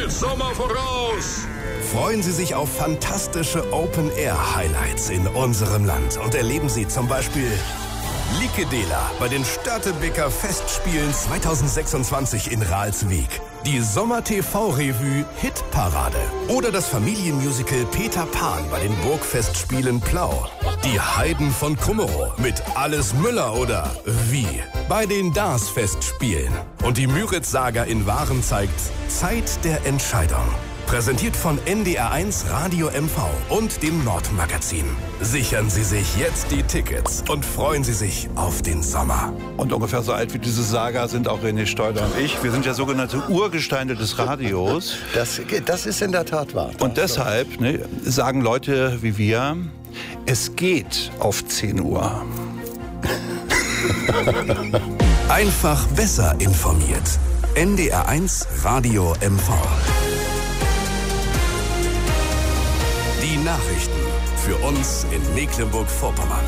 viel Sommer voraus. Freuen Sie sich auf fantastische Open-Air-Highlights in unserem Land und erleben Sie zum Beispiel Likedela bei den Störtebeker Festspielen 2026 in Ralswiek, die Sommer-TV-Revue Hitparade oder das Familienmusical Peter Pan bei den Burgfestspielen Plau, die Heiden von Kummerow mit Alles Müller oder Wie bei den Dars-Festspielen und die Müritz-Saga in Waren zeigt Zeit der Entscheidung. Präsentiert von NDR1 Radio MV und dem Nordmagazin. Sichern Sie sich jetzt die Tickets und freuen Sie sich auf den Sommer. Und ungefähr so alt wie diese Saga sind auch René Steuder und ich. Wir sind ja sogenannte Urgesteine des Radios. Das ist in der Tat wahr. Und deshalb sagen Leute wie wir, es geht auf 10 Uhr. Einfach besser informiert. NDR1 Radio MV. Die Nachrichten für uns in Mecklenburg-Vorpommern.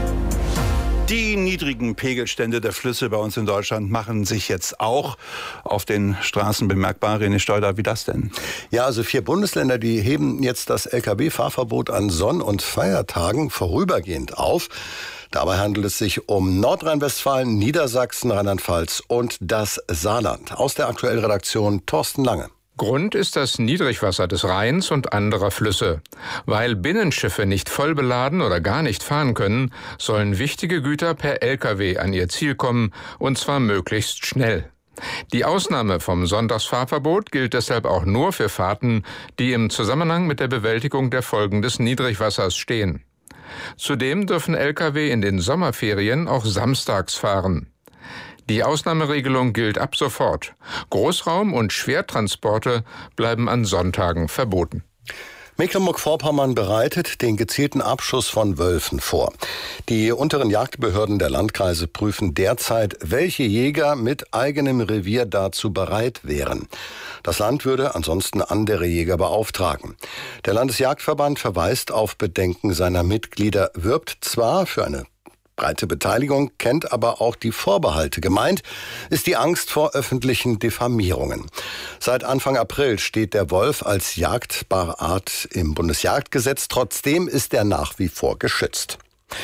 Die niedrigen Pegelstände der Flüsse bei uns in Deutschland machen sich jetzt auch auf den Straßen bemerkbar. René Steuder, wie das denn? Ja, also 4 Bundesländer, die heben jetzt das Lkw-Fahrverbot an Sonn- und Feiertagen vorübergehend auf. Dabei handelt es sich um Nordrhein-Westfalen, Niedersachsen, Rheinland-Pfalz und das Saarland. Aus der Aktuellredaktion Thorsten Lange. Grund ist das Niedrigwasser des Rheins und anderer Flüsse. Weil Binnenschiffe nicht voll beladen oder gar nicht fahren können, sollen wichtige Güter per Lkw an ihr Ziel kommen, und zwar möglichst schnell. Die Ausnahme vom Sonntagsfahrverbot gilt deshalb auch nur für Fahrten, die im Zusammenhang mit der Bewältigung der Folgen des Niedrigwassers stehen. Zudem dürfen Lkw in den Sommerferien auch samstags fahren. Die Ausnahmeregelung gilt ab sofort. Großraum- und Schwertransporte bleiben an Sonntagen verboten. Mecklenburg-Vorpommern bereitet den gezielten Abschuss von Wölfen vor. Die unteren Jagdbehörden der Landkreise prüfen derzeit, welche Jäger mit eigenem Revier dazu bereit wären. Das Land würde ansonsten andere Jäger beauftragen. Der Landesjagdverband verweist auf Bedenken seiner Mitglieder, wirbt zwar für eine breite Beteiligung, kennt aber auch die Vorbehalte. Gemeint ist die Angst vor öffentlichen Diffamierungen. Seit Anfang April steht der Wolf als jagdbare Art im Bundesjagdgesetz. Trotzdem ist er nach wie vor geschützt.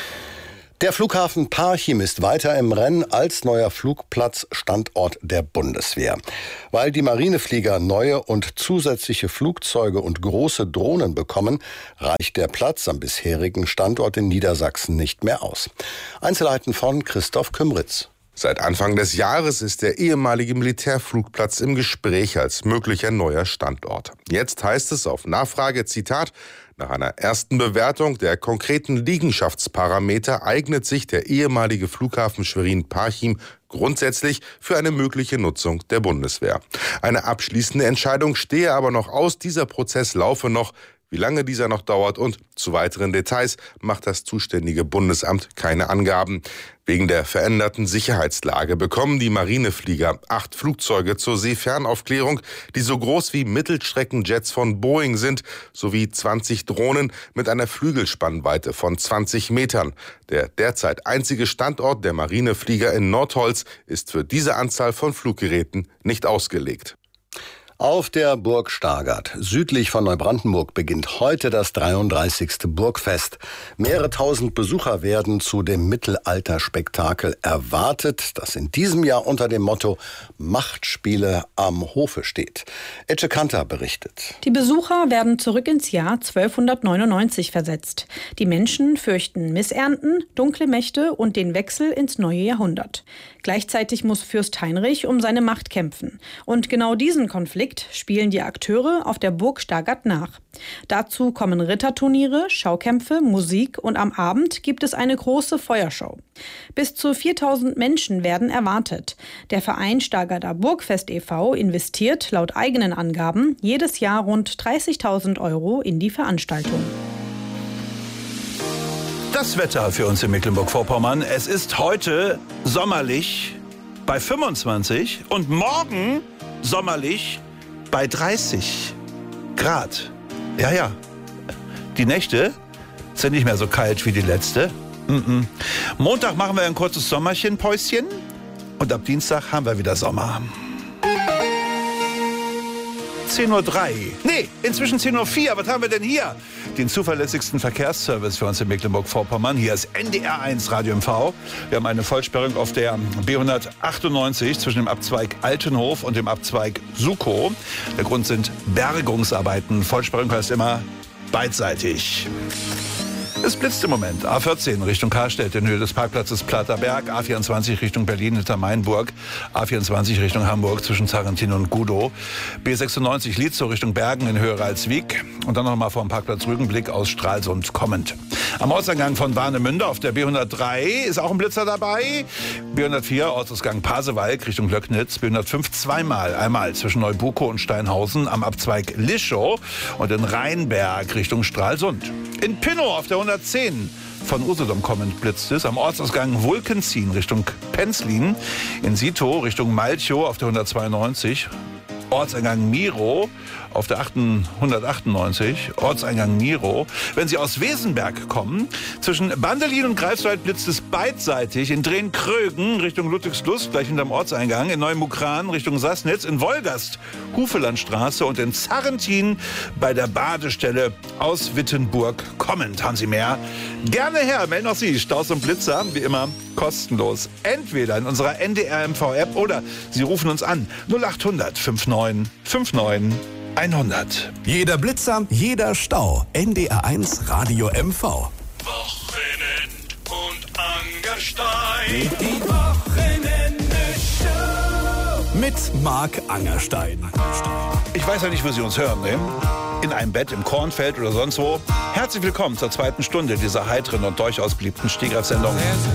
Der Flughafen Parchim ist weiter im Rennen als neuer Flugplatzstandort der Bundeswehr. Weil die Marineflieger neue und zusätzliche Flugzeuge und große Drohnen bekommen, reicht der Platz am bisherigen Standort in Niedersachsen nicht mehr aus. Einzelheiten von Christoph Kümritz. Seit Anfang des Jahres ist der ehemalige Militärflugplatz im Gespräch als möglicher neuer Standort. Jetzt heißt es auf Nachfrage, Zitat, nach einer ersten Bewertung der konkreten Liegenschaftsparameter eignet sich der ehemalige Flughafen Schwerin-Parchim grundsätzlich für eine mögliche Nutzung der Bundeswehr. Eine abschließende Entscheidung stehe aber noch aus, dieser Prozess laufe noch. Wie lange dieser noch dauert und zu weiteren Details macht das zuständige Bundesamt keine Angaben. Wegen der veränderten Sicherheitslage bekommen die Marineflieger 8 Flugzeuge zur Seefernaufklärung, die so groß wie Mittelstreckenjets von Boeing sind, sowie 20 Drohnen mit einer Flügelspannweite von 20 Metern. Der derzeit einzige Standort der Marineflieger in Nordholz ist für diese Anzahl von Fluggeräten nicht ausgelegt. Auf der Burg Stargard, südlich von Neubrandenburg, beginnt heute das 33. Burgfest. Mehrere tausend Besucher werden zu dem Mittelalterspektakel erwartet, das in diesem Jahr unter dem Motto Machtspiele am Hofe steht. Ece Kanter berichtet. Die Besucher werden zurück ins Jahr 1299 versetzt. Die Menschen fürchten Missernten, dunkle Mächte und den Wechsel ins neue Jahrhundert. Gleichzeitig muss Fürst Heinrich um seine Macht kämpfen. Und genau diesen Konflikt spielen die Akteure auf der Burg Stargard nach. Dazu kommen Ritterturniere, Schaukämpfe, Musik und am Abend gibt es eine große Feuershow. Bis zu 4000 Menschen werden erwartet. Der Verein Stargarder Burgfest e.V. investiert laut eigenen Angaben jedes Jahr rund 30.000 € in die Veranstaltung. Das Wetter für uns in Mecklenburg-Vorpommern. Es ist heute sommerlich bei 25 und morgen sommerlich bei 30 Grad. Ja. Die Nächte sind nicht mehr so kalt wie die letzte. Montag machen wir ein kurzes Sommerchen-Päuschen und ab Dienstag haben wir wieder Sommer. 10.03 Uhr. Nee, inzwischen 10.04 Uhr. Was haben wir denn hier? Den zuverlässigsten Verkehrsservice für uns in Mecklenburg-Vorpommern. Hier ist NDR1 Radio MV. Wir haben eine Vollsperrung auf der B198 zwischen dem Abzweig Altenhof und dem Abzweig Sukow. Der Grund sind Bergungsarbeiten. Vollsperrung heißt immer beidseitig. Es blitzt im Moment. A14 Richtung Karstedt in Höhe des Parkplatzes Platterberg, A24 Richtung Berlin hinter Mainburg, A24 Richtung Hamburg zwischen Zarentin und Gudow, B96 Lietzow Richtung Bergen in Höhe Ralswiek und dann nochmal vom Parkplatz Rügenblick aus Stralsund kommend. Am Ortseingang von Warnemünde auf der B103 ist auch ein Blitzer dabei. B104 Ortsausgang Pasewalk Richtung Löcknitz, B105 zweimal, einmal zwischen Neubukow und Steinhausen am Abzweig Lischow und in Rheinberg Richtung Stralsund. In Pinnow auf der 110 von Usedom kommend blitzt es. Am Ortsausgang Wulkenzien Richtung Penzlin. In Sitow Richtung Malchow auf der 192. Ortseingang Mirow auf der 198, Ortseingang Mirow. Wenn Sie aus Wesenberg kommen, zwischen Bandelin und Greifswald blitzt es beidseitig. In Drehn-Krögen Richtung Ludwigslust, gleich hinterm Ortseingang. In Neumukran Richtung Sassnitz. In Wolgast Hufelandstraße und in Zarentin bei der Badestelle aus Wittenburg kommend. Haben Sie mehr? Gerne her, melden auch Sie. Staus und Blitzer, wie immer, kostenlos. Entweder in unserer NDR-MV-App oder Sie rufen uns an 0800 59 59 100. Jeder Blitzer, jeder Stau. NDR1 Radio MV. Wochenend und Angerstein. Die Wochenende-Show. Mit Marc Angerstein. Ich weiß ja nicht, wo Sie uns hören, ne? In einem Bett, im Kornfeld oder sonst wo. Herzlich willkommen zur zweiten Stunde dieser heiteren und durchaus beliebten Stehgreifsendung.